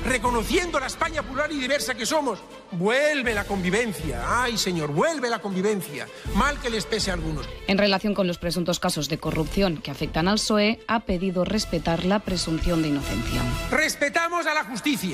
reconociendo la España plural y diversa que somos. Vuelve la convivencia. Ay, señor, vuelve la convivencia. Mal que les pese a algunos. En relación con los presuntos casos de corrupción que afectan al PSOE, ha pedido respetar la presunción de inocencia. Respetamos a la justicia.